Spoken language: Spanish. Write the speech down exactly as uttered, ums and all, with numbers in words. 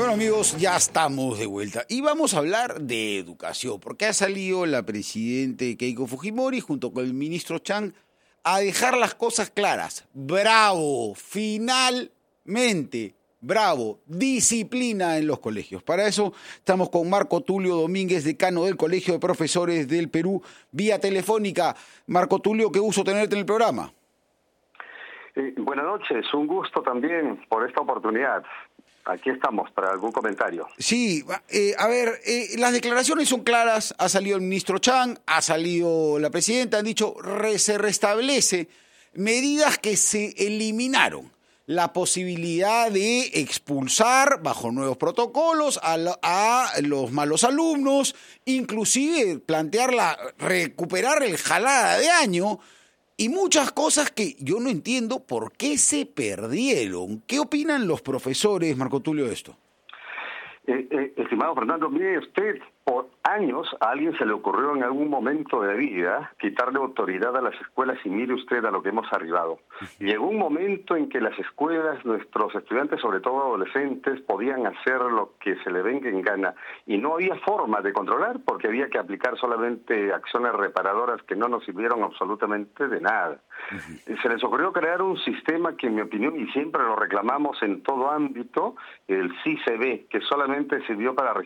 Bueno, amigos, ya estamos de vuelta y vamos a hablar de educación, porque ha salido la presidenta Keiko Fujimori junto con el ministro Chang a dejar las cosas claras. ¡Bravo! Finalmente, bravo, disciplina en los colegios. Para eso estamos con Marco Tulio Domínguez, decano del Colegio de Profesores del Perú, vía telefónica. Marco Tulio, qué gusto tenerte en el programa. Eh, buenas noches, un gusto también por esta oportunidad. Aquí estamos para algún comentario. Sí, eh, a ver, eh, las declaraciones son claras, ha salido el ministro Chang, ha salido la presidenta, han dicho, re, se restablece medidas que se eliminaron. La posibilidad de expulsar bajo nuevos protocolos a, la, a los malos alumnos, inclusive plantear la, recuperar el jalada de año, y muchas cosas que yo no entiendo por qué se perdieron. ¿Qué opinan los profesores, Marco Tulio, de esto? Eh, eh, estimado Fernando, mire usted, por años a alguien se le ocurrió en algún momento de vida quitarle autoridad a las escuelas y mire usted a lo que hemos arribado. Llegó un momento en que las escuelas, nuestros estudiantes, sobre todo adolescentes, podían hacer lo que se le venga en gana y no había forma de controlar porque había que aplicar solamente acciones reparadoras que no nos sirvieron absolutamente de nada. Uh-huh. Se les ocurrió crear un sistema que, en mi opinión, y siempre lo reclamamos en todo ámbito, el C I C B, que solamente sirvió para